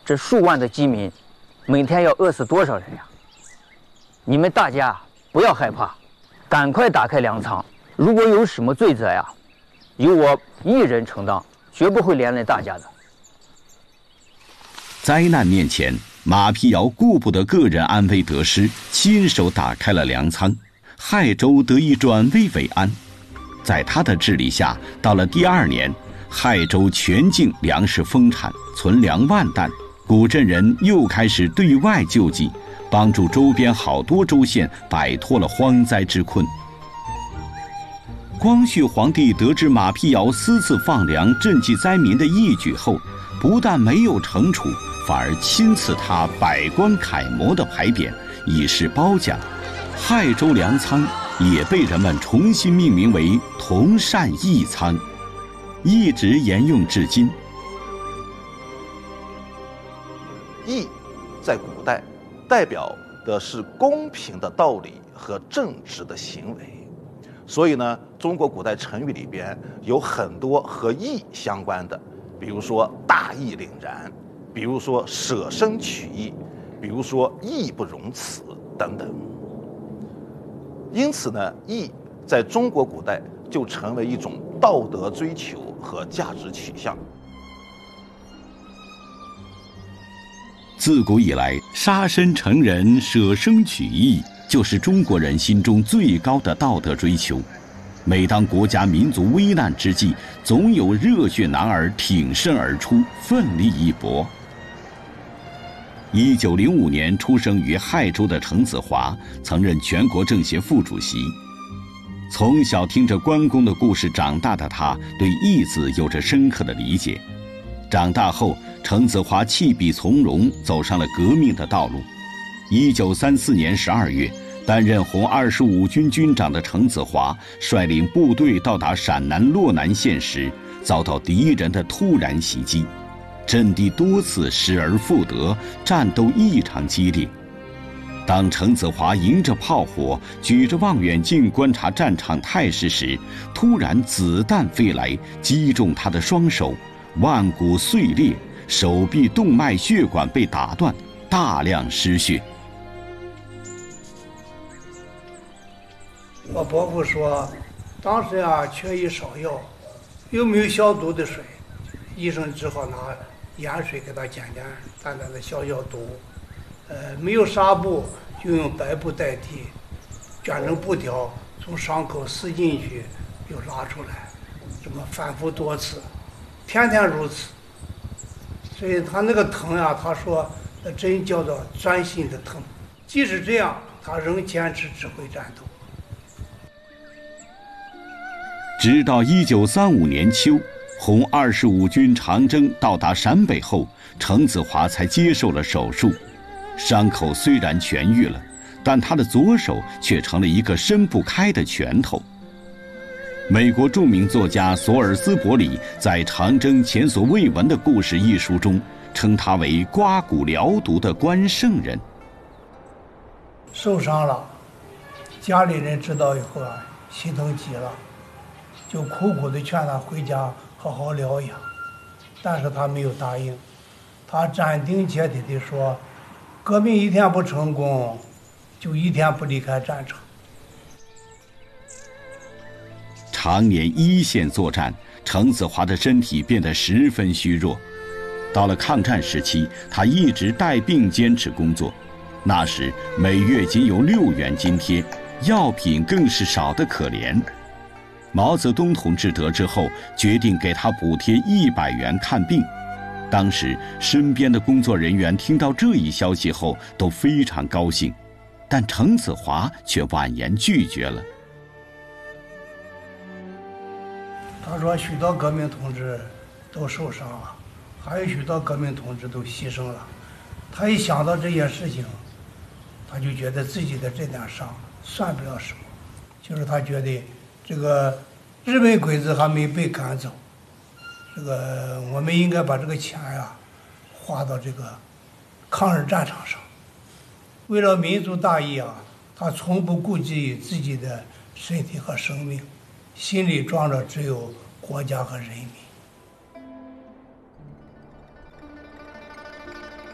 这数万的饥民，每天要饿死多少人呀？你们大家不要害怕，赶快打开粮仓。如果有什么罪责呀，由我一人承担，绝不会连累大家的。 灾难面前，马辟尧顾不得个人安危得失，亲手打开了粮仓，亥州得以转危为安。在他的治理下，到了第2年，亥州全境粮食丰产，存粮万担。古镇人又开始对外救济，帮助周边好多州县摆脱了荒灾之困。光绪皇帝得知马辟尧私自放粮赈济灾民的义举后，不但没有惩处，反而亲赐他百官楷模的牌匾，以示褒奖。亥州粮仓也被人们重新命名为同善义仓，一直沿用至今。 义在古代代表的是公平的道理和正直的行为，所以呢，中国古代成语里边有很多和义相关的，比如说大义凛然，比如说舍生取义，比如说义不容辞等等。因此呢，义在中国古代就成为一种道德追求和价值取向。 自古以来，杀身成仁、舍生取义，就是中国人心中最高的道德追求。每当国家民族危难之际，总有热血男儿挺身而出，奋力一搏。1905年出生于亥州的程子华，曾任全国政协副主席。从小听着关公的故事长大的他，对义字有着深刻的理解。长大后，程子华弃笔从戎，走上了革命的道路。1934年12月，担任红25军军长的程子华率领部队到达陕南洛南县时，遭到敌人的突然袭击，阵地多次失而复得，战斗异常激烈。当程子华迎着炮火，举着望远镜观察战场态势时，突然子弹飞来，击中他的双手，腕骨碎裂，手臂动脉血管被打断，大量失血。 我伯父说，当时缺医少药，又没有消毒的水，医生只好拿盐水给他简单的消毒。没有纱布，就用白布代替，卷成布条，从伤口撕进去，又拉出来，这么反复多次，天天如此。所以他那个疼他说那真叫做钻心的疼。即使这样，他仍坚持指挥战斗。 直到1935年秋，红25军长征到达陕北后，程子华才接受了手术。伤口虽然痊愈了，但他的左手却成了一个伸不开的拳头。美国著名作家索尔斯伯里在《长征前所未闻的故事》一书中，称他为刮骨疗毒的关圣人。 受伤了，家里人知道以后心疼极了，就苦苦地劝他回家好好疗养，但是他没有答应。他斩钉截铁地说，革命一天不成功，就一天不离开战场。 常年一线作战，程子华的身体变得十分虚弱。到了抗战时期，他一直带病坚持工作。那时每月仅有6元津贴，药品更是少得可怜。毛泽东同志得知后，决定给他补贴100元看病。当时身边的工作人员听到这一消息后都非常高兴，但程子华却婉言拒绝了。 他说许多革命同志都受伤了，还有许多革命同志都牺牲了。他一想到这件事情，他就觉得自己的这点伤算不了什么，就是他觉得这个日本鬼子还没被赶走，我们应该把这个钱花到这个抗日战场上。为了民族大义他从不顾及自己的身体和生命，心里装着只有国家和人民。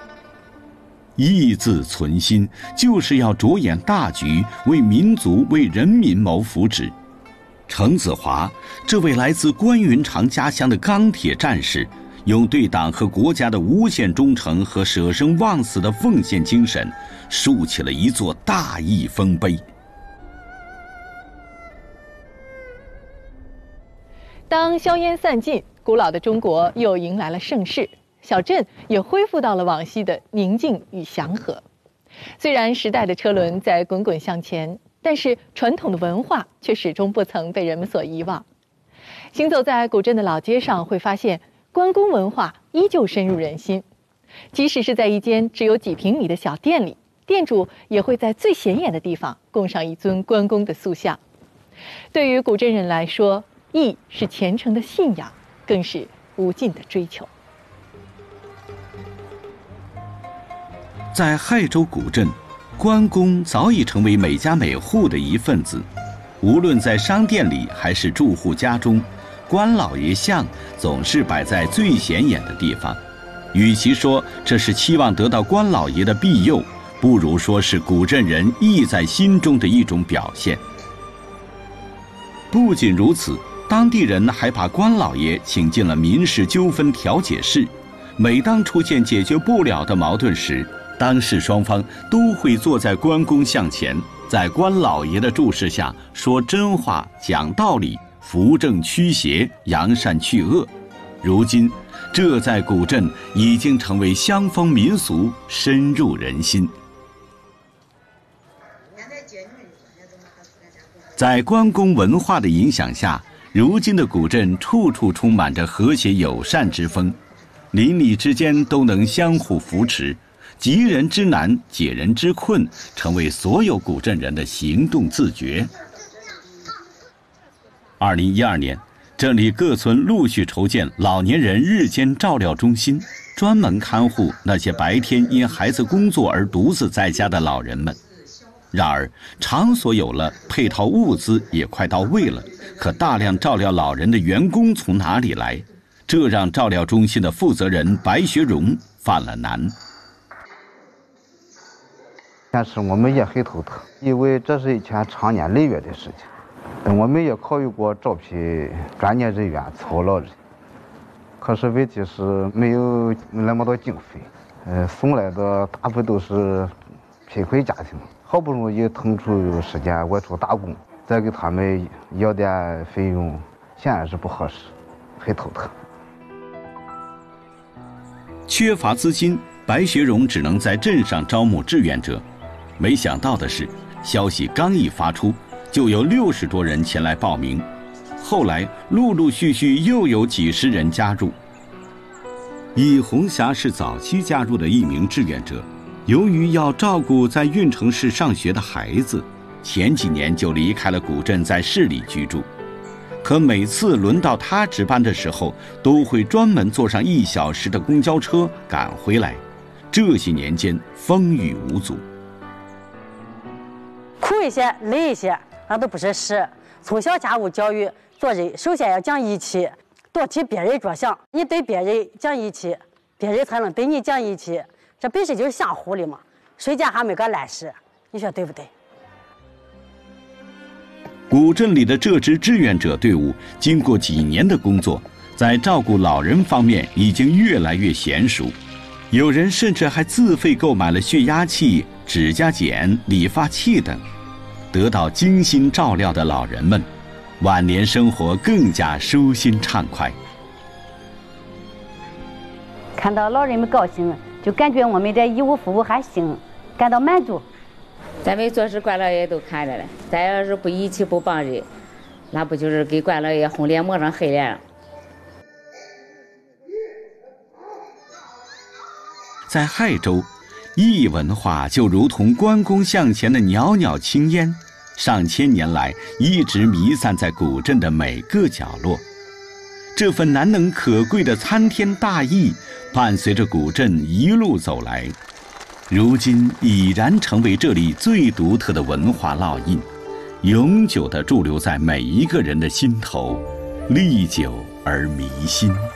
义字存心，就是要着眼大局，为民族、为人民谋福祉。程子华这位来自关云长家乡的钢铁战士，用对党和国家的无限忠诚和舍生忘死的奉献精神，竖起了一座大义丰碑。 当硝烟散尽，古老的中国又迎来了盛世，小镇也恢复到了往昔的宁静与祥和。虽然时代的车轮在滚滚向前，但是传统的文化却始终不曾被人们所遗忘。行走在古镇的老街上，会发现关公文化依旧深入人心。即使是在一间只有几平米的小店里，店主也会在最显眼的地方供上一尊关公的塑像。对于古镇人来说，义是虔诚的信仰，更是无尽的追求。 在亥州古镇，关公早已成为每家每户的一份子。无论在商店里还是住户家中，关老爷像总是摆在最显眼的地方。与其说这是期望得到关老爷的庇佑，不如说是古镇人义在心中的一种表现。不仅如此，当地人还把关老爷请进了民事纠纷调解室。每当出现解决不了的矛盾时，当事双方都会坐在关公像前，在关老爷的注视下说真话、讲道理，扶正驱邪，扬善去恶。如今，这在古镇已经成为乡风民俗，深入人心。在关公文化的影响下，如今的古镇处处充满着和谐友善之风，邻里之间都能相互扶持，急人之难，解人之困，成为所有古镇人的行动自觉。2012年，这里各村陆续筹建老年人日间照料中心，专门看护那些白天因孩子工作而独自在家的老人们。然而，场所有了，配套物资也快到位了，可大量照料老人的员工从哪里来？这让照料中心的负责人白学荣犯了难。 但是我们也很头疼，因为这是一件长年累月的事情。我们也考虑过招聘专业人员操劳人，可是问题是没有那么多经费，送来的大部分都是贫困家庭，好不容易腾出时间外出打工，再给他们要点费用，显然是不合适，很头疼。 缺乏资金，白学荣只能在镇上招募志愿者。没想到的是，消息刚一发出，就有60多人前来报名。后来陆陆续续又有几十人加入。尹红霞是早期加入的一名志愿者，由于要照顾在运城市上学的孩子，前几年就离开了古镇，在市里居住。可每次轮到他值班的时候，都会专门坐上1小时的公交车赶回来。这些年间风雨无阻， 苦一些累一些那都不是事。从小家务教育做人，首先要讲义气，多替别人着想。你对别人讲义气，别人才能对你讲义气，这本身就是相互的嘛，谁家还没个烂事，你说对不对？ 古镇里的这支志愿者队伍经过几年的工作，在照顾老人方面已经越来越娴熟。有人甚至还自费购买了血压器、指甲剪、理发器等。得到精心照料的老人们，晚年生活更加舒心畅快。 看到老人们高兴，就感觉我们这义务服务还行，感到满足。 咱们做事关老爷都看着了，咱要是不义气不帮人，那不就是给关老爷红脸抹上黑脸了？ 在亥州，义文化就如同关公像前的袅袅青烟，上千年来一直弥散在古镇的每个角落。这份难能可贵的参天大义，伴随着古镇一路走来，如今已然成为这里最独特的文化烙印，永久地驻留在每一个人的心头，历久而弥新。